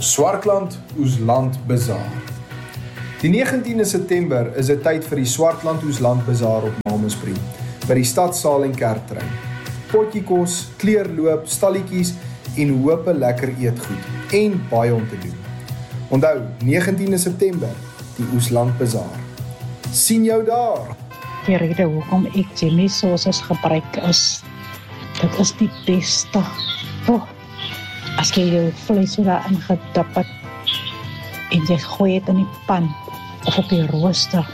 Swartland Oesland Bazaar. Die 19de September is dit tyd vir die Swartland Oesland Bazaar op Malmesbury, by die Stadsaal en Kerktrein. Potjiekos, kleurloop, stalletjies en hoop lekker eetgoed en baie om te doen. Onthou, 19de September, die Oesland Bazaar. Sien jou daar! Die rede hoekom ek Jimmy sauces gebruik is, dit is die beste. As jy jou vlees so daarin gedip het, en jy gooi het in die pan, of op die rooster,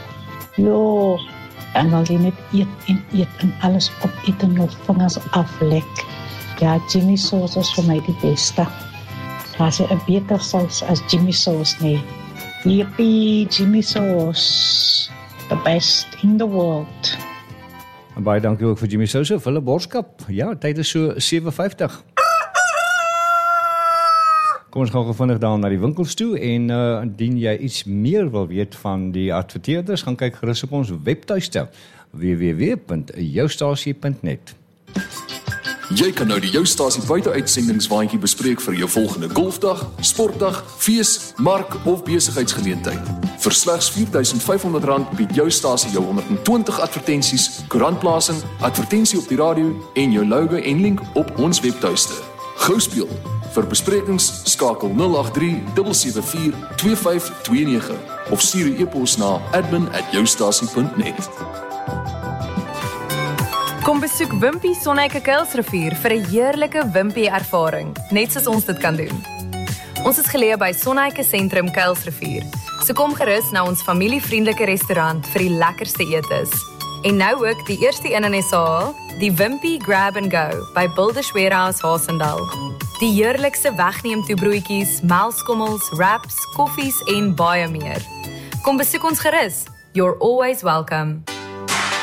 en al jy net eet en alles opeet en jou vingers aflek. Ja, Jimmy sauce is vir my die beste. Daar is 'n beter saus as Jimmy sauce, nee. Yippie, Jimmy sauce. The best in the world. En baie dankie ook vir Jimmy sauce, vir hulle borskap. Ja, tyd is so 7:50. Kom ons gaan gevindig daar na die winkels toe en indien jy iets meer wil weet van die adverteerders, gaan kyk gerus op ons webtuiste www.joustasie.net. Jy kan nou die Joustasie buiteuitsendingswaandjie bespreek vir jou volgende golfdag, sportdag, fees, mark of besigheidsgeleentheid. Vir slegs R4.500 bied Joustasie jou 120 advertensies, koerantplasing, advertensie op die radio en jou logo en link op ons webtuiste. Gou speel. Vir besprekings skakel 083 774 2529 of stuur 'n e-pos na admin@joustasie.net. Kom besoek Wimpy Sonneike Kuilsrivier vir 'n heerlike Wimpy ervaring, net soos ons dit kan doen. Ons is geleë by Sonneike Sentrum Kuilsrivier, so kom gerus na ons familievriendelike restaurant vir die lekkerste etes. En nou ook die eerste een in SA, die Wimpy Grab and Go by Builders Warehouse Haasendal. Die heerlikste wegneem toebroodjies, melkskommels, wraps, koffies en baie meer. Kom besoek ons gerus. You're always welcome.